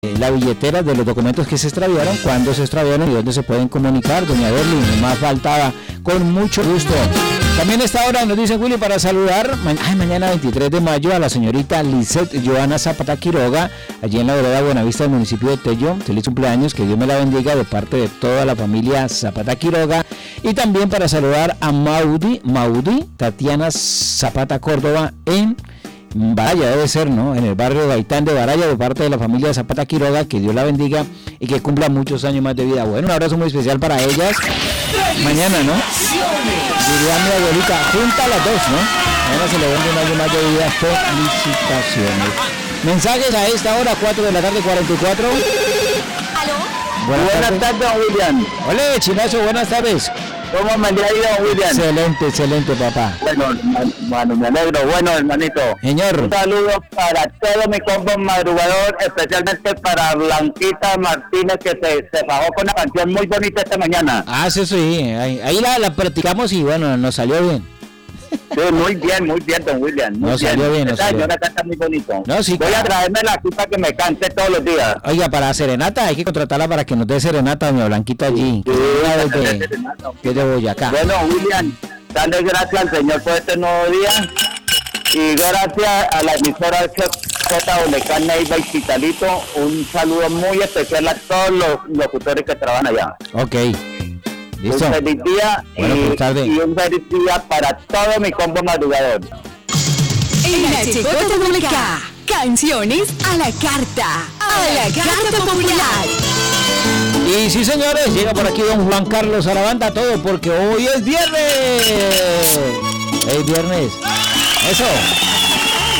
la billetera de los documentos que se extraviaron, cuándo se extraviaron y dónde se pueden comunicar. Doña Berlin, más faltaba, con mucho gusto. También a esta hora nos dice Willy para saludar, mañana 23 de mayo, a la señorita Lizeth Joana Zapata Quiroga, allí en la vereda Buenavista del municipio de Tello. Feliz cumpleaños, que Dios me la bendiga de parte de toda la familia Zapata Quiroga. Y también para saludar a Maudi Tatiana Zapata Córdoba en Baraya, debe ser, ¿no? En el barrio Gaitán de Baraya, de parte de la familia Zapata Quiroga, que Dios la bendiga y que cumpla muchos años más de vida. Bueno, un abrazo muy especial para ellas. Mañana, ¿no? Diría mi abuelita, junta a las dos, ¿no? Mañana se le vende un año más de vida. Felicitaciones. Mensajes a esta hora, 4 de la tarde, 44. ¿Aló? Buenas tardes, William. Hola, Chinazo, buenas tardes. ¿Cómo me ha ido, William? Excelente, papá. Bueno, me alegro. Bueno, hermanito. Señor. Un saludo para todo mi combo madrugador, especialmente para Blanquita Martínez, que se bajó con una canción muy bonita esta mañana. Ah, sí. Ahí la practicamos y bueno, nos salió bien. Sí, muy bien, don William. Nos salió bien. Esta señora canta muy bonito. No, sí, voy a traérmela aquí para que me cante todos los días. Oiga, para serenata hay que contratarla para que nos dé serenata, doña Blanquita allí. Sí, que es de Boyacá. Bueno, William, darle gracias al Señor por este nuevo día y gracias a la emisora JWK Neiva y Citalito. Un saludo muy especial a todos los locutores que trabajan allá. Ok. ¿Listo? Un feliz día y un feliz día para todo mi combo madrugador. En la JWK, canciones a la carta popular. Y sí, señores, llega por aquí don Juan Carlos a la banda, todo porque hoy es viernes. Es viernes. Eso.